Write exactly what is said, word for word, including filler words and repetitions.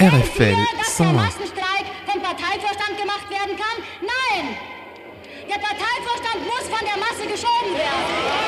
R F L dass der cent un. Massenstreik vom Parteivorstand gemacht werden kann? Nein! Der Parteivorstand muss von der Masse geschoben werden.